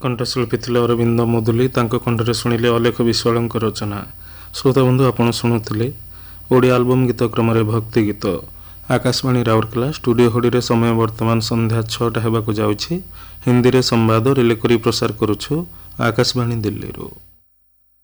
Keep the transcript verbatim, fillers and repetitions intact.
कंठशिल्पी थिले अरविंद मुदुली तांको कंठरे शुणिले अलेख विश्वालंक रचना। श्रोता बंधु आपण शुणुथिले ओडिया आल्बम गीत क्रम भक्ति गीत। आकाशवाणी राउरकेला स्टूडियो होड़ी समय वर्तमान संध्या छटा होगा जाऊँगी। हिंदी रे संवाद रिले करी प्रसार करुछु आकाशवाणी दिल्ली रू।